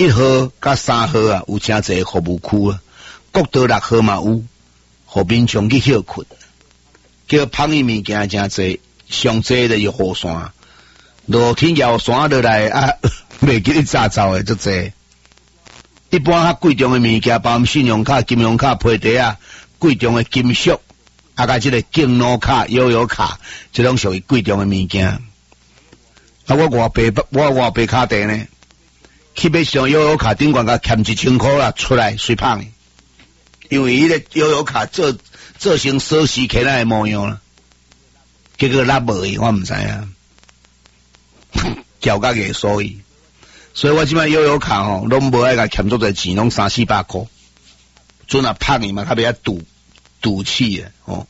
1号甲3号啊，有真侪服务区啊，国道6号嘛有，互民众去休困。叫芳的物件真侪，上侪的有雨伞，落天摇伞落来啊，袂记你早走的足侪。一般较贵重的物件，包含信用卡、金融卡、皮带啊，贵重的金属，啊，甲这个敬老卡、悠游卡，这种属于贵重的物件。啊，我外币卡袋呢，去买上悠游卡，顶管甲欠1000块啦，出来随胖的，因为伊个悠游卡做成锁匙开那的模样啦，结果拉无去，我唔知啊，交甲个所以我即摆悠游卡吼，拢无爱甲欠足侪钱，拢300-400块，准啊胖伊嘛，较袂遐赌气诶吼。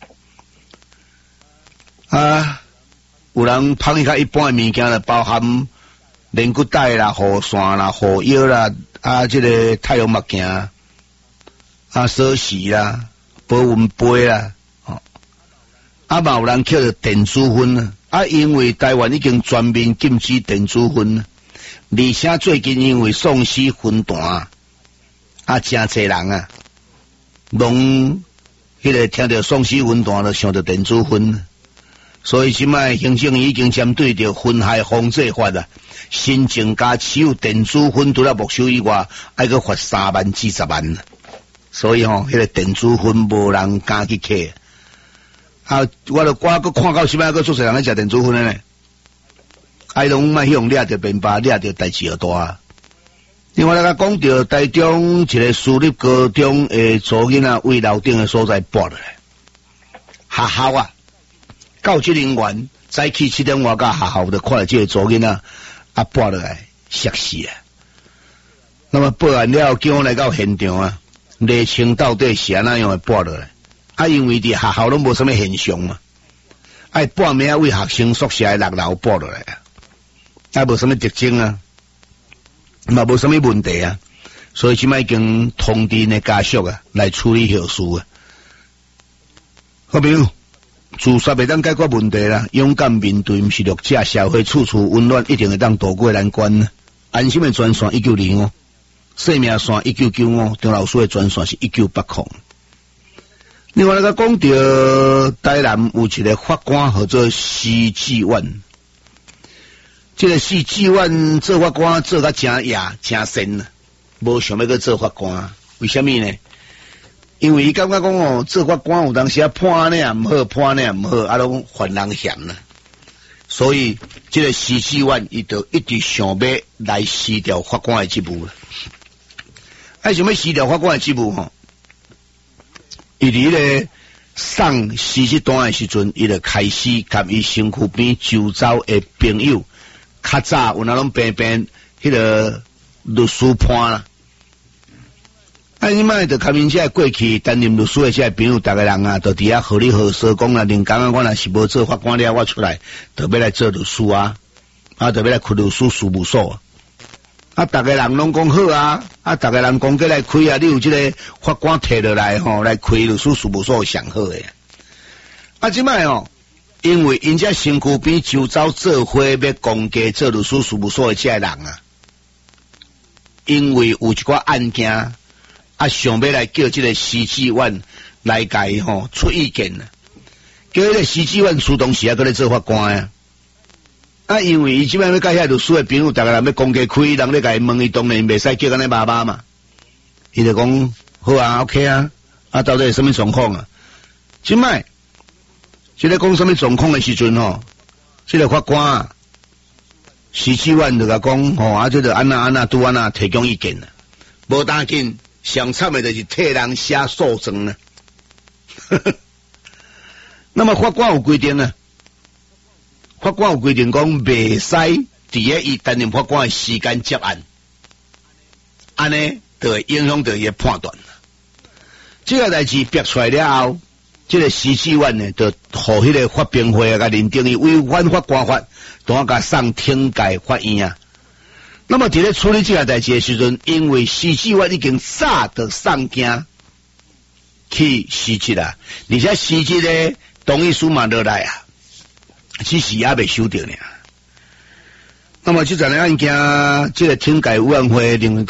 啊，有人胖伊较一般诶物件啦，包含连骨带啦、雨伞啦、护腰啦，啊，这个太阳目镜啊、锁匙啦、保温杯啦，啊嘛有人捡着电子烟啊，啊，因为台湾已经全面禁止电子烟啊。而且最近因为丧尸分弹啊，真侪人啊，拢迄个听到丧尸分弹就想到电子烟，所以即摆行政已经针对着烟害防治法啊，新增加持有电子烟除了没收以外，还阁罚3万至10万。所以迄个电子烟无人敢去摕。啊，我阁看到即摆阁足侪人咧食电子烟咧呢。爱拢莫用掠着面包，掠着代志就大。另外，咱讲到台中一个私立高中诶，做囡仔为楼顶诶所在拔落来，学校啊，教职人员早起7点外到学校就看到这个做囡仔啊拔落来，吓死啊！那么报案了，叫我来到现场啊，厘清到底是安怎样诶拔落来。啊，因为伫学校拢无什么现象嘛，爱半暝为学生宿舍诶6楼拔落来啊。啊，无什么特征啊，嘛无什么问题啊，所以即摆已经通知呢家属啊来处理后事啊。好朋友，自杀袂当解决问题啦，勇敢面对，毋是弱者，社会处处温暖，一定会当渡过难关。安心的专线1905，生命线1995，张老师的专线是1980。另外讲到台南有一个法官叫做施志远。这个施志远做法官做甲真野真深啊，无想要去做法官，为什么呢？因为伊感觉讲做法官有当时判安尼也毋好，判安尼也毋好，啊，拢犯人嫌啦。所以这个施志远伊就一直想要来辞掉法官的职务啦。想要辞掉法官的职务吼，伊伫咧送辞职单的时阵，伊就开始甲伊身躯边周遭的朋友。较早有那拢平迄个律师判啦，啊，你卖着卡面遮过去担任律师的遮朋友，逐个人啊，就伫遐好你好说讲啦，连讲啊，我若是无做法官了，我出来就要来做律师啊，啊，就要来开律师事务所啊，逐个人拢讲好啊，啊，逐个人讲过来开啊，你有即个法官摕落来吼，来开律师事务所上好诶，啊，即摆哦。因为因遮身躯边周遭做伙要公家做律师事务所的这人啊，因为有一寡案件啊，想要来叫这个施志远来甲伊吼出意见啊，叫迄个施志远主动时啊，搁咧做法官啊。啊，因为伊即摆要甲遐律师的朋友，逐个人要公家开，人咧甲伊问伊，当然袂使叫安尼妈妈嘛。伊就讲好啊 ，OK 啊，啊，到底是什么状况啊？即摆。即个讲什么状况的时阵吼，即个法官啊，施志远就甲讲吼，啊，即个安那拄安那提供意见啦，无当紧，上惨的就是替人写诉状啦。那么法官有规定啊，法官有规定讲袂使伫咧伊担任法官的时间接案，安尼就会影响到伊的判断。这个代志逼出来了后。这个施志远呢，就互迄个法评会啊，甲认定伊违反法官法，当甲送庭界法院啊。那么伫咧处理这个代志的时阵，因为施志远已经早就送件去辞职啦，而且辞职咧同意书嘛落来啊，只是也未收到呢。那么这件案件，这个庭界委员会认为。